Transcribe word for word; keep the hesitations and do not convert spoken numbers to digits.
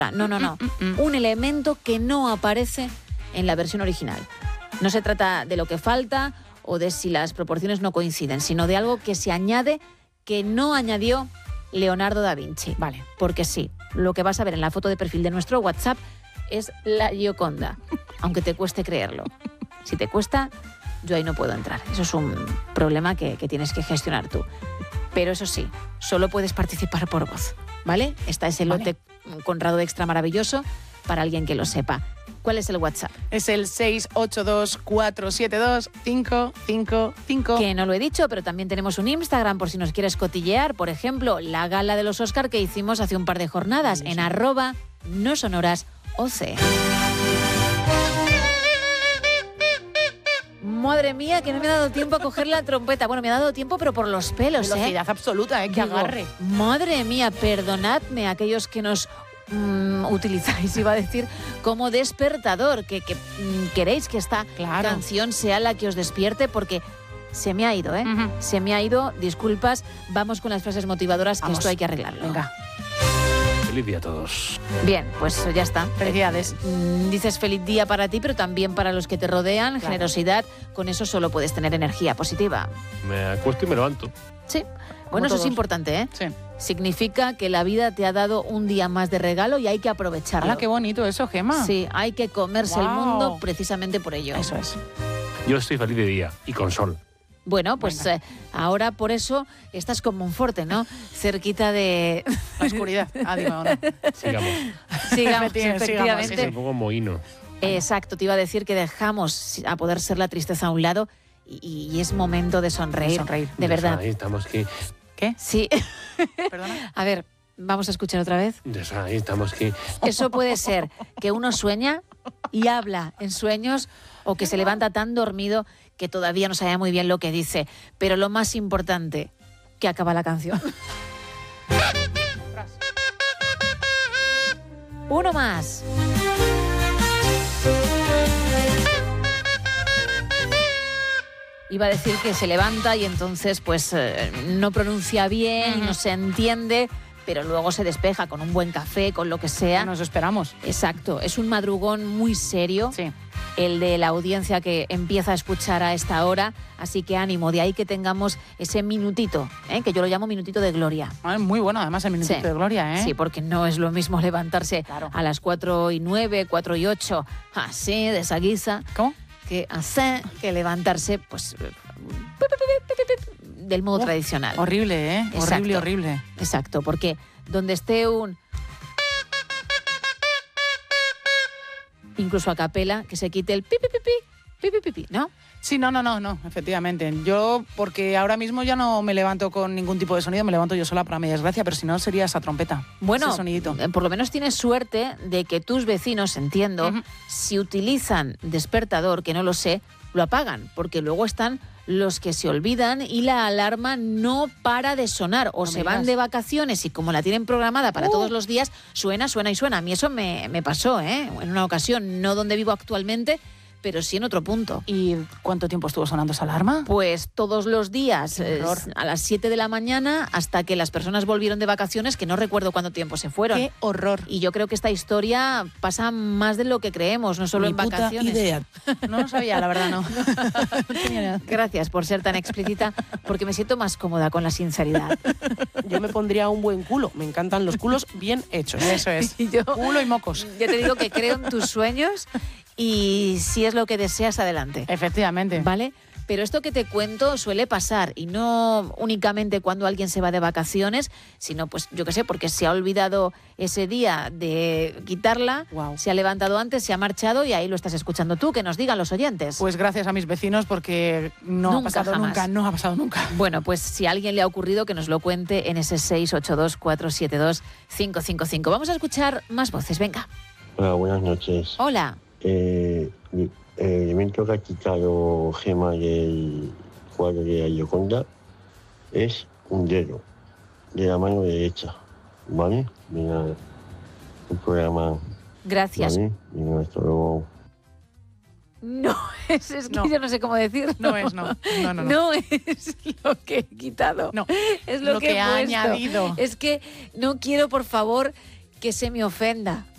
No, no, no. Un elemento que no aparece en la versión original. No se trata de lo que falta o de si las proporciones no coinciden, sino de algo que se añade que no añadió Leonardo da Vinci. Vale. Porque sí, lo que vas a ver en la foto de perfil de nuestro WhatsApp es la Gioconda, aunque te cueste creerlo. Si te cuesta, yo ahí no puedo entrar. Eso es un problema que, que tienes que gestionar tú. Pero eso sí, solo puedes participar por voz, ¿vale? Está ese lote vale. Conrado extra maravilloso para alguien que lo sepa. ¿Cuál es el WhatsApp? Es el seis ocho dos, cuatro siete dos, cinco cinco cinco. Que no lo he dicho, pero también tenemos un Instagram por si nos quieres cotillear. Por ejemplo, la gala de los Oscar que hicimos hace un par de jornadas sí, sí. en arroba no sonoras oc. Madre mía, que no me ha dado tiempo a coger la trompeta. Bueno, me ha dado tiempo, pero por los pelos, ¿eh? Velocidad absoluta, ¿eh? Que Digo, agarre. Madre mía, perdonadme a aquellos que nos mmm, utilizáis, iba a decir, como despertador, que, que mmm, queréis que esta claro. canción sea la que os despierte, porque se me ha ido, ¿eh? Uh-huh. Se me ha ido, disculpas. Vamos con las frases motivadoras, que Vamos. Esto hay que arreglarlo. Venga. Feliz día a todos. Bien, pues ya está. Felicidades. Eh, dices feliz día para ti, pero también para los que te rodean. Claro. Generosidad. Con eso solo puedes tener energía positiva. Me acuesto y me levanto. Sí. Bueno, eso es importante, ¿eh? Sí. Significa que la vida te ha dado un día más de regalo y hay que aprovecharlo. ¡Hala, qué bonito eso, Gemma! Sí, hay que comerse wow. el mundo precisamente por ello. Eso es. Yo estoy feliz de día y con sol. Bueno, pues eh, ahora por eso estás con Monforte, ¿no? Cerquita de... La oscuridad. Ah, digo, no. Sigamos. Sigamos, efectivamente. Es un poco mohino. Exacto, te iba a decir que dejamos a poder ser la tristeza a un lado y, y es momento de sonreír. De sonreír. De verdad. Ahí estamos aquí. ¿Qué? Sí. ¿Perdona? A ver, vamos a escuchar otra vez. Ahí estamos aquí. Eso puede ser que uno sueña y habla en sueños o que se levanta tan dormido que todavía no sabe muy bien lo que dice. Pero lo más importante, que acaba la canción. Uno más. Iba a decir que se levanta y entonces pues eh, no pronuncia bien, uh-huh. no se entiende, pero luego se despeja con un buen café, con lo que sea. Nos esperamos. Exacto, es un madrugón muy serio. Sí. El de la audiencia que empieza a escuchar a esta hora, así que ánimo, de ahí que tengamos ese minutito, ¿eh? Que yo lo llamo minutito de gloria. Ah, muy bueno, además el minutito sí. de gloria, ¿eh? Sí, porque no es lo mismo levantarse claro. a las cuatro y nueve, cuatro y ocho, así, de esa guisa. ¿Cómo? Que hacer, que levantarse, pues, del modo oh, tradicional. Horrible, ¿eh? Exacto. Horrible, horrible. Exacto, porque donde esté un... incluso a capela, que se quite el pi, pi, pi, pi, pi, pi, pi, ¿no? Sí, no, no, no, no, efectivamente. Yo, porque ahora mismo ya no me levanto con ningún tipo de sonido, me levanto yo sola para mi desgracia, pero si no sería esa trompeta. Bueno, ese sonidito. Por lo menos tienes suerte de que tus vecinos, entiendo, uh-huh. si utilizan despertador, que no lo sé, lo apagan, porque luego están los que se olvidan y la alarma no para de sonar, o no se van de vacaciones y como la tienen programada para uh. todos los días, suena, suena y suena. A mí eso me, me pasó, ¿eh? En una ocasión, no donde vivo actualmente, pero sí en otro punto. ¿Y cuánto tiempo estuvo sonando esa alarma? Pues todos los días, eh, a las siete de la mañana, hasta que las personas volvieron de vacaciones, que no recuerdo cuánto tiempo se fueron. ¡Qué horror! Y yo creo que esta historia pasa más de lo que creemos, no solo Mi en puta vacaciones. Idea. No lo sabía, la verdad, no. Gracias por ser tan explícita, porque me siento más cómoda con la sinceridad. Yo me pondría un buen culo. Me encantan los culos bien hechos. Eso es. Y yo, culo y mocos. Ya te digo que creo en tus sueños y si es lo que deseas, adelante. Efectivamente. ¿Vale? Pero esto que te cuento suele pasar, y no únicamente cuando alguien se va de vacaciones, sino pues yo qué sé, porque se ha olvidado ese día de quitarla, wow. se ha levantado antes, se ha marchado y ahí lo estás escuchando tú, que nos digan los oyentes. Pues gracias a mis vecinos, porque no nunca, ha pasado jamás. nunca, no ha pasado nunca. Bueno, pues si a alguien le ha ocurrido, que nos lo cuente en ese seis ocho dos, cuatro siete dos, cinco cinco cinco. Vamos a escuchar más voces, venga. Hola, buenas noches. Hola. Eh, el elemento que ha quitado Gemma del cuadro de la Gioconda es un dedo de la mano derecha, ¿vale? Mira, un programa. Gracias. ¿Vale? Mira, hasta luego. No, es, es que no. yo no sé cómo decirlo. No es, no. No, no, no. No es lo que he quitado. No, es lo, lo que, que he ha puesto. añadido. Es que no quiero, por favor, que se me ofenda.